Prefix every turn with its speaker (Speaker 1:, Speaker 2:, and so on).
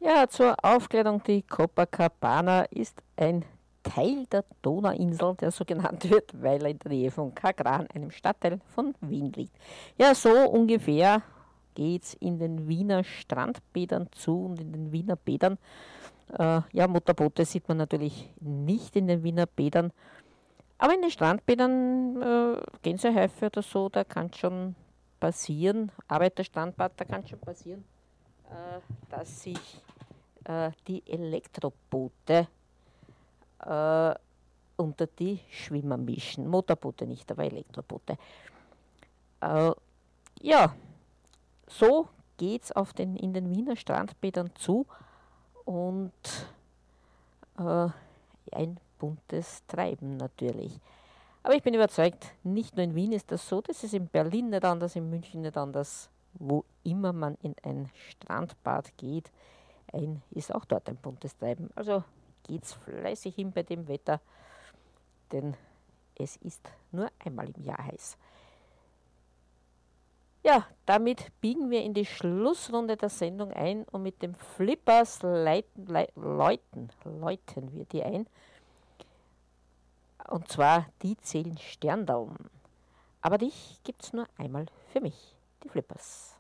Speaker 1: Ja, zur Aufklärung, die Copacabana ist ein Teil der Donauinsel, der so genannt wird, weil er in der Nähe von Kagran, einem Stadtteil von Wien, liegt. Ja, so ungefähr geht es in den Wiener Strandbädern zu und in den Wiener Bädern. Ja, Motorboote sieht man natürlich nicht in den Wiener Bädern, aber in den Strandbädern, Gänsehäufe oder so, da kann schon passieren, Arbeiterstrandbad, da kann schon passieren, dass sich die Elektroboote unter die Schwimmer mischen. Motorboote nicht, aber Elektroboote. Äh, ja, so geht es in den Wiener Strandbädern zu und ein buntes Treiben natürlich. Aber ich bin überzeugt, nicht nur in Wien ist das so, das ist in Berlin nicht anders, in München nicht anders. Wo immer man in ein Strandbad geht, ist auch dort ein buntes Treiben. Also geht's fleißig hin bei dem Wetter, denn es ist nur einmal im Jahr heiß. Ja, damit biegen wir in die Schlussrunde der Sendung ein und mit dem Flippers läuten wir die ein. Und zwar, die zählen Sterndallen. Aber dich gibt's nur einmal für mich, die Flippers.